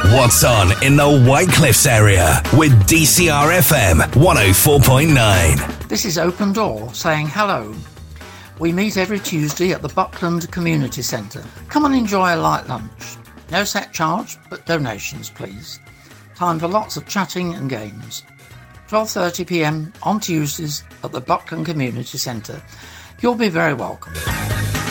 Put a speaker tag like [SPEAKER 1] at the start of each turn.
[SPEAKER 1] What's on in the White Cliffs area with DCR FM 104.9.
[SPEAKER 2] This is Open Door saying hello. We meet every Tuesday at the Buckland Community Centre. Come and enjoy a light lunch. No set charge, but donations, please. Time for lots of chatting and games. 12:30 p.m. on Tuesdays at the Buckland Community Centre. You'll be very welcome.